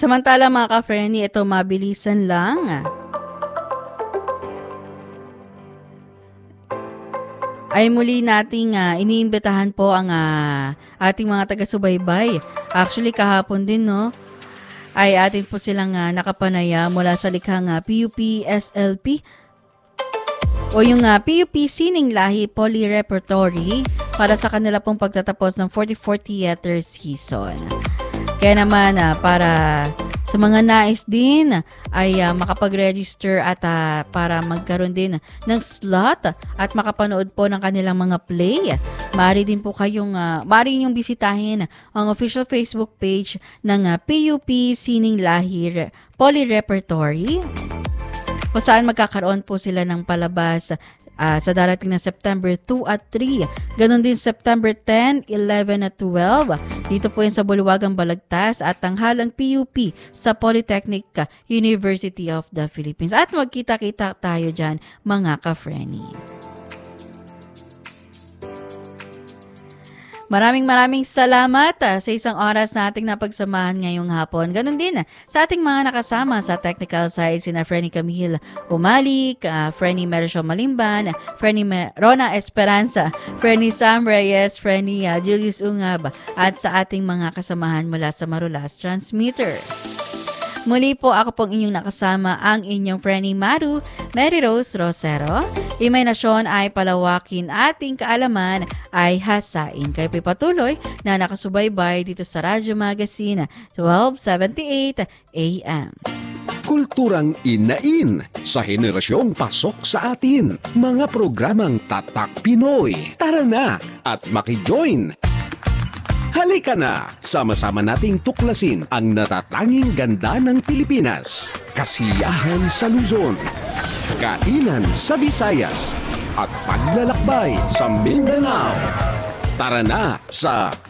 Samantala mga ka-Frenny, ito mabilisan lang. Ay muli nating iniimbitahan po ang ating mga taga-subaybay. Actually kahapon din ay atin po silang nakapanaya mula sa likhang PUP SLP o yung PUP Sining Lahi Poly Repertory para sa kanila pong pagtatapos ng 44th theater season. Kaya naman para sa mga nais din ay makapag-register at para magkaroon din ng slot at makapanood po ng kanilang mga play. Maaari din po kayong maaari yung bisitahin ang official Facebook page ng PUP Sining Lahi Poly Repertory, kung saan magkakaroon po sila ng palabas sa darating na September 2 at 3. Ganon din September 10, 11 at 12. Dito po yan sa Bulwagang Balagtas at tanghalang PUP sa Polytechnic University of the Philippines. At magkita-kita tayo dyan mga ka-Frenny. Maraming salamat sa isang oras na ating napagsamahan ngayong hapon. Ganon din sa ating mga nakasama sa technical side, sina Frenny Camille Umalik, Frenny Merisho Malimban, Frenny Rona Esperanza, Frenny Sam Reyes, Frenny Julius Ungab, at sa ating mga kasamahan mula sa Marulas Transmitter. Muli po ako pong inyong nakasama, ang inyong Frenny Maru, Mary Rose Rosero. Imahinasyon ay palawakin, ating kaalaman ay hasain. Kayo po'y patuloy na nakasubaybay dito sa Radyo Magazine 1278 AM. Kulturang inain sa henerasyong pasok sa atin. Mga programang Tatak Pinoy. Tara na at makijoin! Halika na! Sama-sama nating tuklasin ang natatanging ganda ng Pilipinas. Kasiyahan sa Luzon, kainan sa Visayas, at paglalakbay sa Mindanao. Tara na sa